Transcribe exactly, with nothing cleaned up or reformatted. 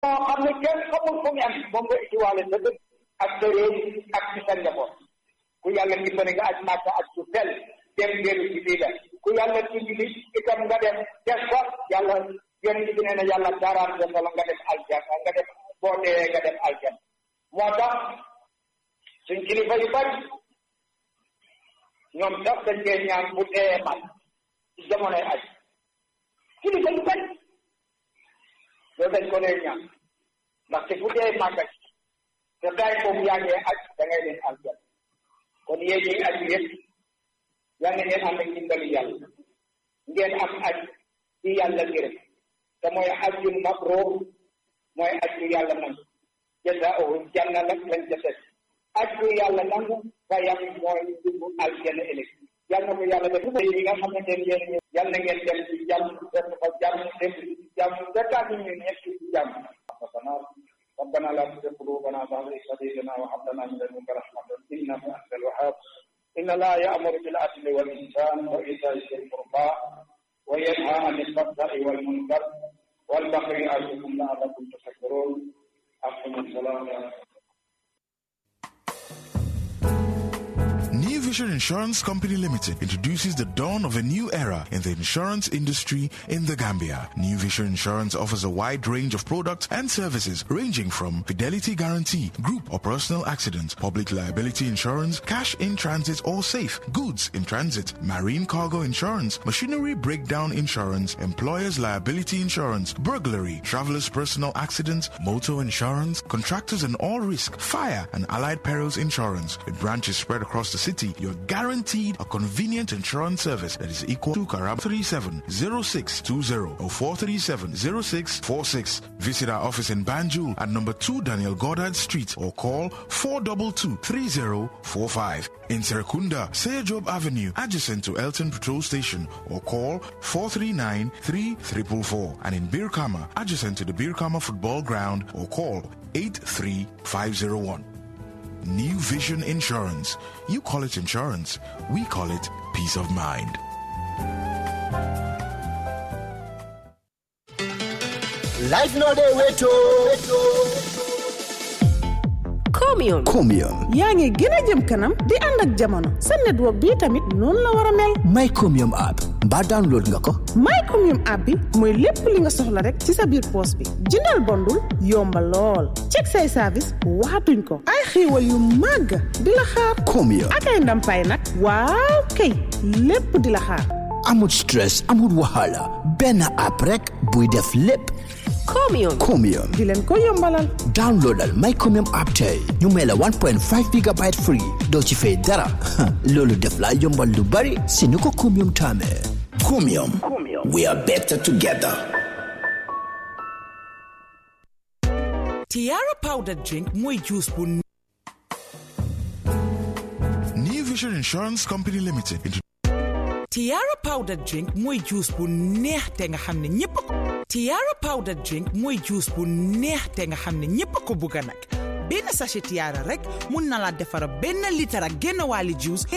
moo xam ne kenn xamul fu mu am moom nga itiwaale sa dëkk ak sa réew ak ci sa njaboot ku yàlla dimbali nga aj Màkka ak su tel dem dellu ci lii la ku yàlla dimbali itam nga dem def ko yàlla yonent bi nee na yàlla garanti la nga def aljanna nga def boo dee nga def aljanna moo tax suñ kilifa yu bari ñoom sax dañ koy ñaan bu dee man ci jamonoy aj kilifa yu bari loolu dañ ko dee ñaan ndaxte bu dee màggat te daay boobu yaa ngi aj da ngay leen aljanna kon yéen ñi aj yëpp yaa ngi leen am ak dimbali yàlla ngeen am aj ci yàlla gërëm te mooy ajjun mabruur mooy aj yu yàlla nangu jazaa'uhu janna nag lañ ca teg aj yu yàlla nangu fayam mooy dugg aljanna ëllëg yal na ko yàlla def yi nga xam ne ngeen yéen yal na ngeen dem ci jàmm def fa jàmm dem ci jàmm dëkkaat ñu ñëpp ci jàmm ربنا لا تزغ قلوبنا بعد إذ هديتنا وهب لنا من لدنك رحمة إنك أنت الوهاب إن الله يأمر بالعدل والإحسان وإيتاء ذي القربى وينهى عن الفحشاء والمنكر والبغي يعظكم لعلكم تذكرون أقيموا الصلاة. New Vision Insurance Company Limited introduces the dawn of a new era in the insurance industry in the Gambia. New Vision Insurance offers a wide range of products and services ranging from fidelity guarantee, group or personal accident, public liability insurance, cash in transit or safe, goods in transit, marine cargo insurance, machinery breakdown insurance, employer's liability insurance, burglary, traveler's personal accident, motor insurance, contractors and all risk, fire and allied perils insurance. With branches spread across the city, you're guaranteed a convenient insurance service that is equal to Karab three seven zero six two zero or four three seven zero six four six. Visit our office in Banjul at number two Daniel Goddard Street or call four two two three zero four five. In Serekunda, Sayajob Avenue, adjacent to Elton Patrol Station, or call four three nine three four four four. And in Birkama, adjacent to the Birkama Football Ground, or call eight three five zero one. New Vision Insurance. You call it insurance, we call it peace of mind. Life no day weto. Comium. Comium. yaa ngi gën a jëm kanam di ànd ak jamono sa network bi tamit noonu la war a mel. My Comium app mbaa download nga ko. My Comium app bi mooy lépp li nga soxla rek ci sa biir poos bi jëndal bondul yomba lool check say service waxatuñ ko ay xéewal yu màgg di la xaar. Comium ak ay ndampaay nag waaw kay lépp di la xaar. amul stress amul wahala benn app rek buy def lépp. Comium. Comium. di leen ko yombalal. downloadal My Comium app tey ñu may la one point five gigabyte free doo ci fay dara loolu def la yombal lu bari si nu ko Comium taamee. Comium. We are better together. Tiara powder drink mooy juice bu. New Vision Insurance Company Limited. Tiara powder drink mooy juice bu neex te nga xam ne ñépp ko. Tiara powder drink mooy juice bu neex te nga xam ne ñépp ko bëgg nag benn sachet Tiara rek mun na la defara benn litre ak genn wàlli juice